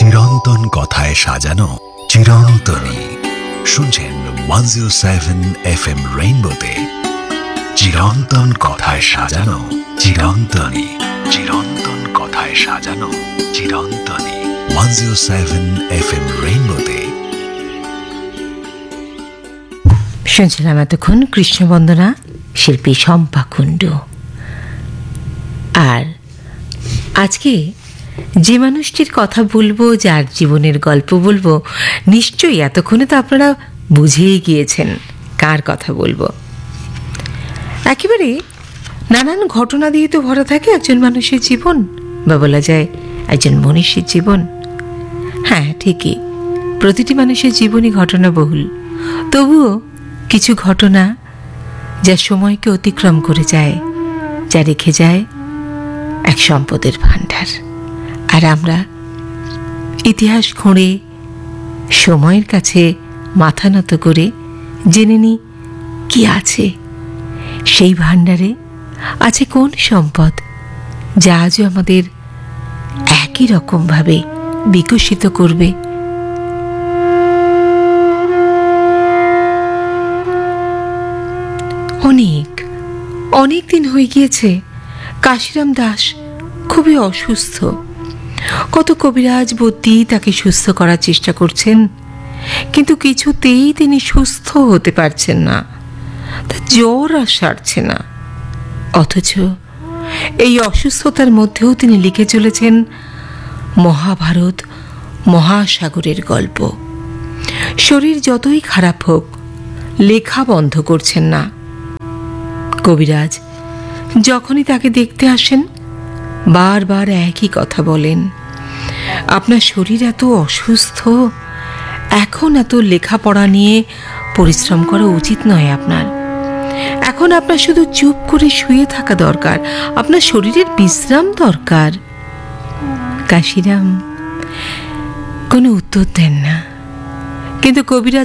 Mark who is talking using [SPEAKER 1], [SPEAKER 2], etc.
[SPEAKER 1] চিরন্তন কথায় সাজানো চিরন্তনী। শুনছেন 107 FM রেইনবোতে চিরন্তন কথায় সাজানো চিরন্তনী। চিরন্তন কথায় সাজানো চিরন্তনী। 107 FM রেইনবোতে
[SPEAKER 2] শুনছিলাম এতক্ষণ কৃষ্ণবন্দনা, শিল্পী শম্পা কুণ্ডু। আর আজকে যে মানুষটির কথা বলবো, যার জীবনের গল্প বলবো, নিশ্চয়ই এতক্ষণে তো আপনারা বুঝেই গিয়েছেন কার কথা বলবো। একেবারে নানান ঘটনা দিয়ে তো ভরা থাকে একজন মানুষের জীবন, বা বলা যায় একজন মনীষীর জীবন। হ্যাঁ, ঠিকই, প্রতিটি মানুষের জীবনই ঘটনাবহুল। তবুও কিছু ঘটনা যা সময়কে অতিক্রম করে যায়, যা রেখে যায় এক সম্পদের ভাণ্ডার। আর আমরা ইতিহাস খুঁড়ে সময়ের কাছে মাথা নত করে জেনে নিই কি আছে সেই ভাণ্ডারে, আছে কোন সম্পদ যা আজও আমাদের একই রকমভাবে বিকশিত করবে। অনেক দিন হয়ে গিয়েছে কাশিরাম দাস খুবই অসুস্থ। কত কবিরাজ বদ্যি তাকে সুস্থ করার চেষ্টা করছেন, কিন্তু কিছুতেই তিনি সুস্থ হতে পারছেন না। তার জ্বর আর সারছে না। অথচ এই অসুস্থতার মধ্যেও তিনি লিখে চলেছেন মহাভারত, মহাসাগরের গল্প। শরীর যতই খারাপ হোক, লেখা বন্ধ করছেন না। কবিরাজ যখনই তাকে দেখতে আসেন বারবার একই কথা বলেন, আপনার শরীর এত অসুস্থ, এখন এত লেখাপড়া নিয়ে পরিশ্রম করা উচিত নয় আপনার। এখন আপনার শুধু চুপ করে শুয়ে থাকা দরকার, আপনার শরীরের বিশ্রাম দরকার। কাশিরাম কোনো উত্তর দেন না, কিন্তু কবিরাজ